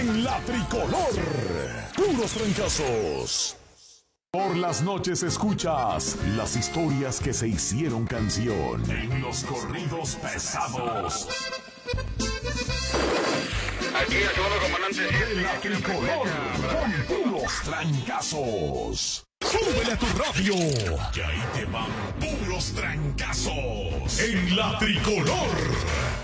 en la tricolor. Puros trancazos. Por las noches escuchas las historias que se hicieron canción en los corridos pesados. Aquí el segundo comandante. De la tricolor con puros trancazos. ¡Súbele a tu radio! Y ahí te van puros trancazos en la tricolor.